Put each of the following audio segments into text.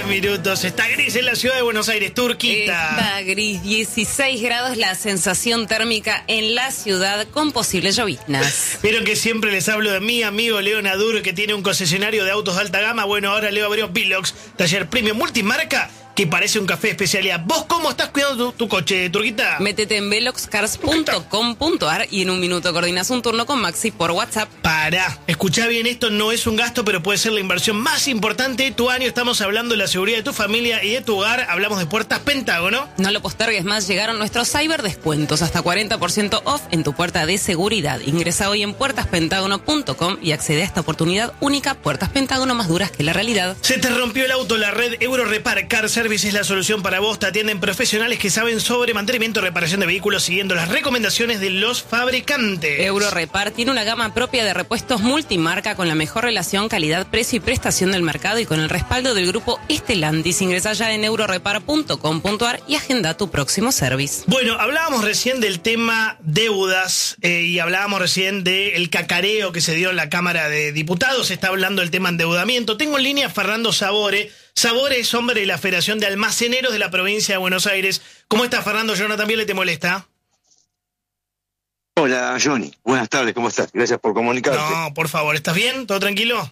minutos. Está gris en la ciudad de Buenos Aires, Turquita. Está gris, 16 grados la sensación térmica en la ciudad con posibles lloviznas. Vieron que siempre les hablo de mi amigo Leo Nadur, que tiene un concesionario de autos de alta gama. Bueno, ahora Leo abrió Bilox, taller premium multimarca, que parece un café de especialidad. ¿Vos cómo estás cuidando tu coche, Turquita? Métete en veloxcars.com.ar y en un minuto coordinas un turno con Maxi por WhatsApp. Pará, escuchá bien, esto no es un gasto, pero puede ser la inversión más importante de tu año. Estamos hablando de la seguridad de tu familia y de tu hogar. Hablamos de puertas Pentágono. No lo postergues más, llegaron nuestros cyberdescuentos, hasta 40% off en tu puerta de seguridad. Ingresa hoy en puertaspentagono.com y accede a esta oportunidad única. Puertas Pentágono, más duras que la realidad. Se te rompió el auto, la red Eurorepar Car Service es la solución para vos. Te atienden profesionales que saben sobre mantenimiento y reparación de vehículos siguiendo las recomendaciones de los fabricantes. Eurorepar tiene una gama propia de repuestos multimarca con la mejor relación calidad-precio y prestación del mercado y con el respaldo del grupo Stellantis. Ingresa ya en eurorepar.com.ar y agenda tu próximo service. Bueno, hablábamos recién del tema deudas y hablábamos recién del cacareo que se dio en la Cámara de Diputados. Se está hablando del tema endeudamiento. Tengo en línea a Fernando Sabore. Sabore es hombre de la Federación de Almaceneros de la provincia de Buenos Aires. ¿Cómo está, Fernando? ¿Yo también le te molesta? Hola, Johnny. Buenas tardes, ¿cómo estás? Gracias por comunicarte. No, por favor, ¿estás bien? ¿Todo tranquilo?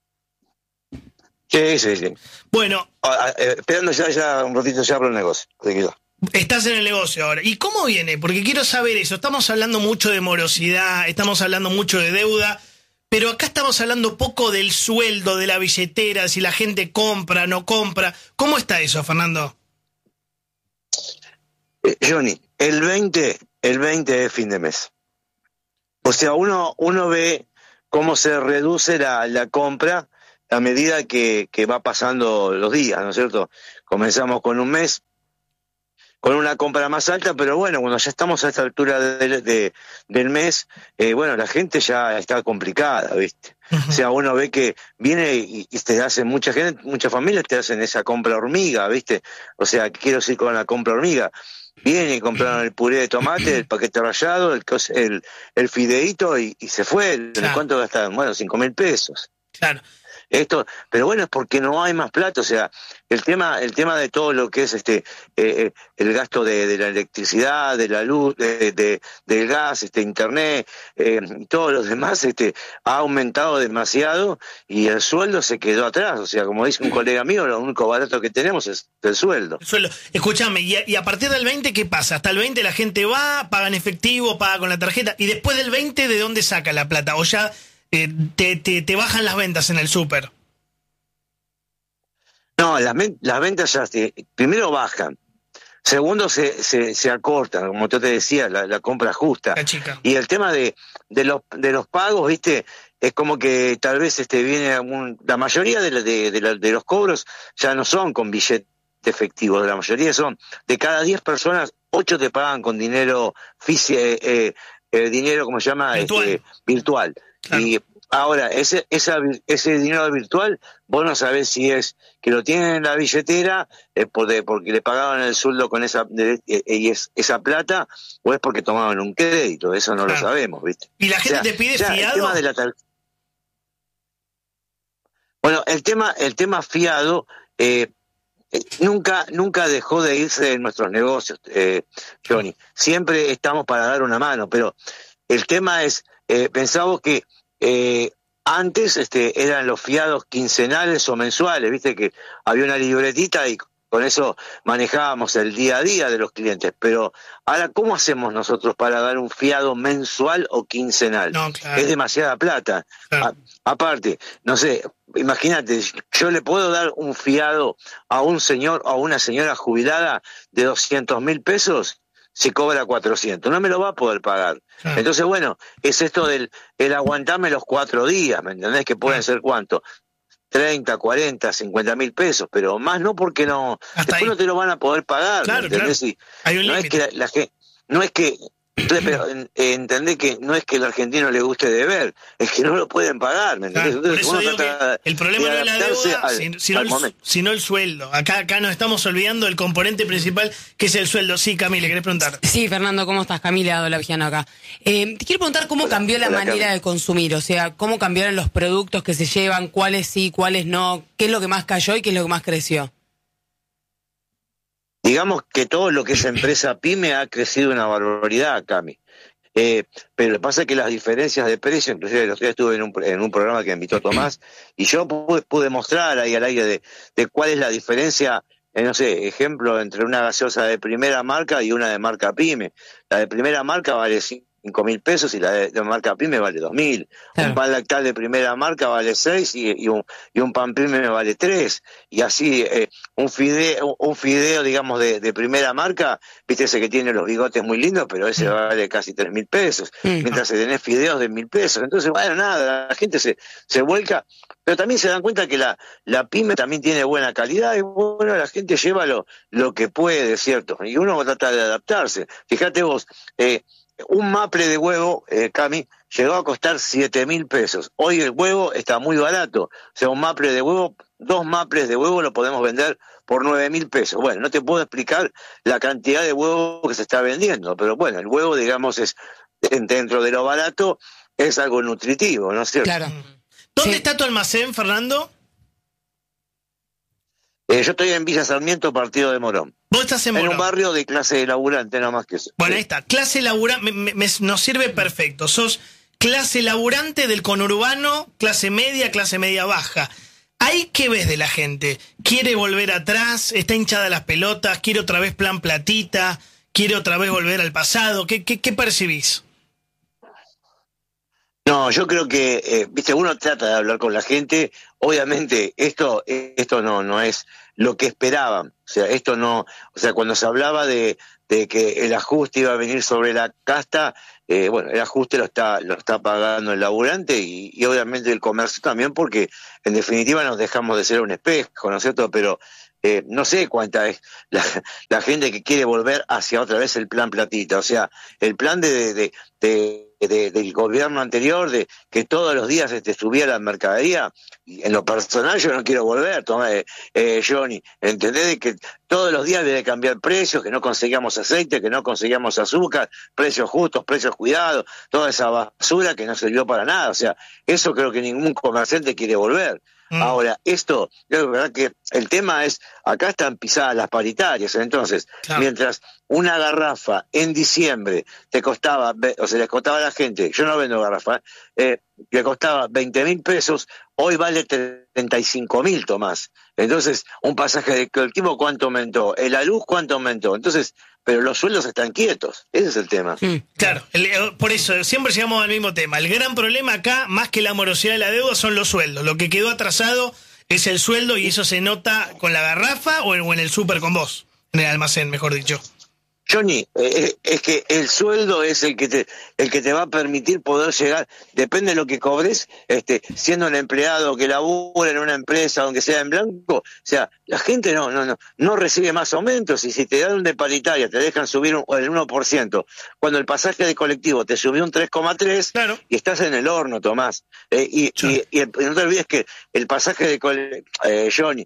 Sí. Bueno. Esperando ya un ratito ya abro el negocio. Tranquilo. Estás en el negocio ahora. ¿Y cómo viene? Porque quiero saber eso. Estamos hablando mucho de morosidad, estamos hablando mucho de deuda, pero acá estamos hablando poco del sueldo, de la billetera, si la gente compra, no compra. ¿Cómo está eso, Fernando? Johnny, el 20 es fin de mes. O sea, uno ve cómo se reduce la compra a medida que va pasando los días, ¿no es cierto? Comenzamos con un mes, con una compra más alta, pero bueno, cuando ya estamos a esta altura del mes, bueno, la gente ya está complicada, ¿viste? Uh-huh. O sea, uno ve que viene y te hacen muchas familias te hacen esa compra hormiga, ¿viste? O sea, quiero decir con la compra hormiga. Vienen y compraron el puré de tomate, el paquete rallado, el fideíto y se fue. Claro. ¿Cuánto gastaron? Bueno, 5.000 pesos. Claro. Esto, pero bueno, es porque no hay más plata. O sea, el tema de todo lo que es el gasto de la electricidad, de la luz, del gas, internet, todos los demás, ha aumentado demasiado y el sueldo se quedó atrás. O sea, como dice un colega mío, lo único barato que tenemos es el sueldo. El sueldo. Escúchame, y a partir del 20, ¿qué pasa? Hasta el 20 la gente va, paga en efectivo, paga con la tarjeta, y después del 20, ¿de dónde saca la plata? O ya te bajan las ventas en el súper. No, las ventas ya primero bajan, segundo se acortan, como yo te decía, la compra justa. Y el tema de los pagos, ¿viste? Es como que tal vez viene la mayoría de los cobros ya no son con billete efectivo, la mayoría son de cada 10 personas, 8 te pagan con dinero dinero, ¿cómo se llama? Virtual. Claro. Y ahora, ese dinero virtual, vos no sabés si es que lo tienen en la billetera porque le pagaban el sueldo con esa plata, o es porque tomaban un crédito. Eso no lo sabemos, ¿viste? ¿Y la gente te pide fiado? El tema de bueno, el tema fiado nunca dejó de irse de nuestros negocios, Johnny. Siempre estamos para dar una mano, pero el tema es, pensamos que antes eran los fiados quincenales o mensuales, viste que había una libretita y con eso manejábamos el día a día de los clientes, pero ahora, ¿cómo hacemos nosotros para dar un fiado mensual o quincenal? No, claro. Es demasiada plata. Claro. Aparte, no sé, imagínate, yo le puedo dar un fiado a un señor o a una señora jubilada de 200.000 pesos, si cobra 400, no me lo va a poder pagar. Claro. Entonces, bueno, es esto del aguantarme los 4 días, ¿me entendés? Que pueden ser ¿cuánto? 30, 40, 50.000 pesos, pero más no, porque no, después ahí no te lo van a poder pagar, claro, ¿me entendés? Claro. Y hay un no límite. Es que pero entendé que no es que el argentino le guste deber, es que no lo pueden pagar, ¿me entendés? Claro, entonces, por eso digo que el problema no es la deuda, sino el sueldo. Acá nos estamos olvidando del componente principal, que es el sueldo. Sí, Camila, ¿querés preguntar? Sí, Fernando, ¿cómo estás? Camila Dolavigiano acá. Te quiero preguntar cómo cambió la manera de consumir, o sea, cómo cambiaron los productos que se llevan, cuáles sí, cuáles no, qué es lo que más cayó y qué es lo que más creció. digamos que todo lo que es empresa pyme ha crecido una barbaridad, Cami. Pero lo que pasa es que las diferencias de precio, inclusive el otro día estuve en un programa que me invitó Tomás, y yo pude mostrar ahí al aire de cuál es la diferencia, no sé, ejemplo, entre una gaseosa de primera marca y una de marca pyme. La de primera marca vale 5.000 pesos y la de marca pyme vale 2.000. Claro. Un pan lactal de primera marca vale 6 y un pan pyme vale 3. Y así, un fideo, digamos, de primera marca, viste ese que tiene los bigotes muy lindos, pero ese vale casi 3.000 pesos. Mientras que tenés fideos de 1.000 pesos. Entonces, bueno, nada, la gente se vuelca. Pero también se dan cuenta que la pyme también tiene buena calidad y bueno, la gente lleva lo que puede, ¿cierto? Y uno trata de adaptarse. Fíjate vos, un maple de huevo, Cami, llegó a costar 7.000 pesos. Hoy el huevo está muy barato. O sea, un maple de huevo, 2 maples de huevo lo podemos vender por 9.000 pesos. Bueno, no te puedo explicar la cantidad de huevo que se está vendiendo, pero bueno, el huevo, digamos, es dentro de lo barato, es algo nutritivo, ¿no es cierto? Claro. ¿Dónde está tu almacén, Fernando? Yo estoy en Villa Sarmiento, Partido de Morón. ¿Vos estás en Morón? En un barrio de clase laburante, nada más que eso. Bueno, ahí está. Clase laburante, nos sirve perfecto. Sos clase laburante del conurbano, clase media baja. ¿Ahí qué ves de la gente? ¿Quiere volver atrás? ¿Está hinchada las pelotas? ¿Quiere otra vez plan platita? ¿Quiere otra vez volver al pasado? ¿Qué percibís? No, yo creo que, viste, uno trata de hablar con la gente. Obviamente, esto no es lo que esperaban. O sea, esto no, o sea, cuando se hablaba de que el ajuste iba a venir sobre la casta, bueno, el ajuste lo está pagando el laburante y obviamente el comercio también, porque en definitiva nos dejamos de ser un espejo, ¿no es cierto? Pero no sé cuánta es la gente que quiere volver hacia otra vez el plan platita. O sea, el plan del gobierno anterior, de que todos los días subiera la mercadería, y en lo personal yo no quiero volver, Johnny, ¿entendés? De que todos los días debe cambiar precios, que no conseguíamos aceite, que no conseguíamos azúcar, precios justos, precios cuidados, toda esa basura que no sirvió para nada. O sea, eso creo que ningún comerciante quiere volver. Ahora, esto, es verdad que el tema es, acá están pisadas las paritarias, entonces, claro, mientras una garrafa en diciembre te costaba, o sea, le costaba a la gente, yo no vendo garrafa, le costaba 20.000 pesos, hoy vale 35.000, Tomás. Entonces, un pasaje de colectivo, ¿cuánto aumentó? La luz, ¿cuánto aumentó? Entonces, pero los sueldos están quietos, ese es el tema. Claro, por eso siempre llegamos al mismo tema. El gran problema acá, más que la morosidad de la deuda, son los sueldos. Lo que quedó atrasado es el sueldo y eso se nota con la garrafa o en el súper con vos, en el almacén, mejor dicho. Johnny, es que el sueldo es el que te va a permitir poder llegar, depende de lo que cobres, siendo un empleado que labura en una empresa, aunque sea en blanco, o sea, la gente no recibe más aumentos, y si te dan un de paritaria, te dejan subir el 1%, cuando el pasaje de colectivo te subió un 3,3, claro, y estás en el horno, Tomás. Y no te olvides que el pasaje de Johnny,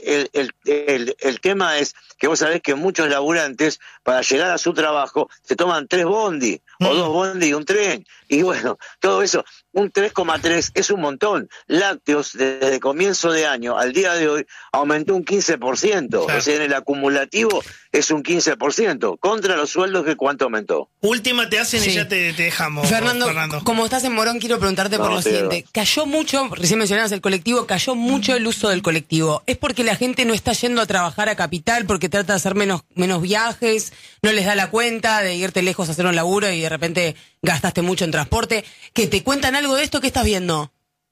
el tema es que vos sabés que muchos laburantes, para llegar a su trabajo, se toman 3 bondi, o 2 bondi y un tren, y bueno, todo eso, un 3,3 es un montón. Lácteos, desde comienzo de año al día de hoy, aumentó un 15%, claro, o sea, en el acumulativo es un 15%, contra los sueldos que cuánto aumentó. Última te hacen, sí, y ya te dejamos. Fernando, como estás en Morón, quiero preguntarte por lo siguiente. Cayó mucho, recién mencionabas el colectivo, cayó mucho el uso del colectivo. ¿Es porque la gente no está yendo a trabajar a Capital, porque trata de hacer menos viajes, no les da la cuenta de irte lejos a hacer un laburo y de repente gastaste mucho en transporte? ¿Que te cuentan algo de esto? ¿Qué estás viendo?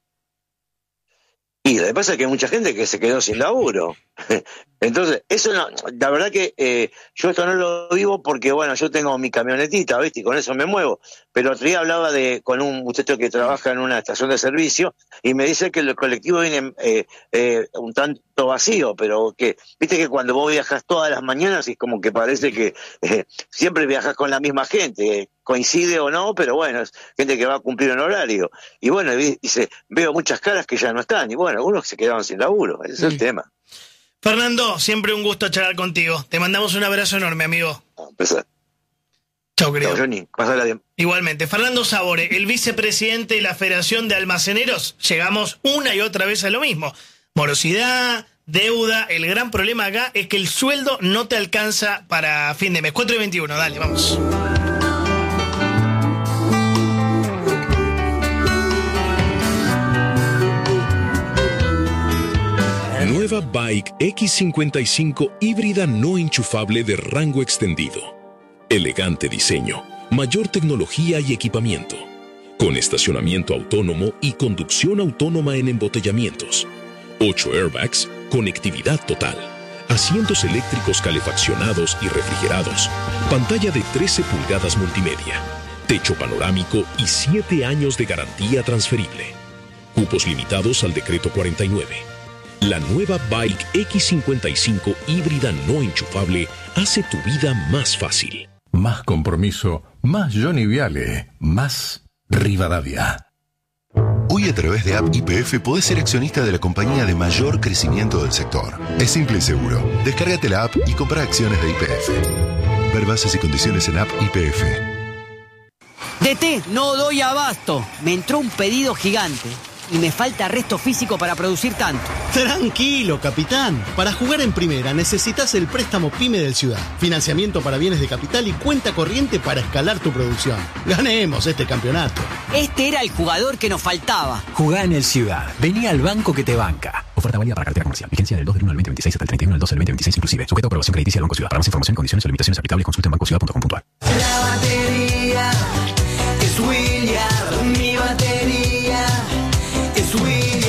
Y lo que pasa es que hay mucha gente que se quedó sin laburo. Entonces, eso no, la verdad que yo esto no lo vivo porque, bueno, yo tengo mi camionetita, ¿viste? Y con eso me muevo. Pero otro día hablaba con un muchacho que trabaja en una estación de servicio y me dice que el colectivo viene un tanto vacío, pero que, viste que cuando vos viajas todas las mañanas es como que parece que siempre viajas con la misma gente, coincide o no, pero bueno, es gente que va a cumplir un horario. Y bueno, dice, veo muchas caras que ya no están, y bueno, algunos se quedaron sin laburo, ese es el tema. Fernando, siempre un gusto charlar contigo. Te mandamos un abrazo enorme, amigo. Chau, querido. Chau, Johnny. Pásala bien. Igualmente. Fernando Sabore, el vicepresidente de la Federación de Almaceneros. Llegamos una y otra vez a lo mismo. Morosidad, deuda. El gran problema acá es que el sueldo no te alcanza para fin de mes. 4:21, dale, vamos. Nueva Bike X55 híbrida no enchufable de rango extendido. Elegante diseño, mayor tecnología y equipamiento. Con estacionamiento autónomo y conducción autónoma en embotellamientos. 8 airbags, conectividad total. Asientos eléctricos calefaccionados y refrigerados. Pantalla de 13 pulgadas multimedia. Techo panorámico y 7 años de garantía transferible. Cupos limitados al decreto 49. La nueva Bike X55 híbrida no enchufable hace tu vida más fácil. Más compromiso, más Johnny Viale, más Rivadavia. Hoy a través de App YPF podés ser accionista de la compañía de mayor crecimiento del sector. Es simple y seguro. Descárgate la app y compra acciones de YPF. Ver bases y condiciones en App YPF. DT, no doy abasto. Me entró un pedido gigante y me falta resto físico para producir tanto. Tranquilo, capitán. Para jugar en primera necesitas el préstamo PYME del Ciudad. Financiamiento para bienes de capital y cuenta corriente para escalar tu producción. Ganemos este campeonato. Este era el jugador que nos faltaba. Jugá en el Ciudad. Vení al banco que te banca. Oferta válida para cartera comercial. Vigencia del 2 del 1 del 2026 hasta el 31 del 12 del 2026 inclusive. Sujeto a aprobación crediticia del Banco Ciudad. Para más información, condiciones o limitaciones aplicables, consulta en bancociudad.com.ar. La batería es William. Mi batería es William.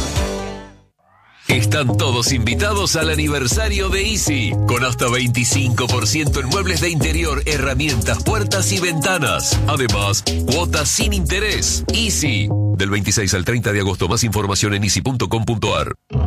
Están todos invitados al aniversario de Easy, con hasta 25% en muebles de interior, herramientas, puertas y ventanas. Además, cuotas sin interés. Easy, del 26 al 30 de agosto. Más información en easy.com.ar.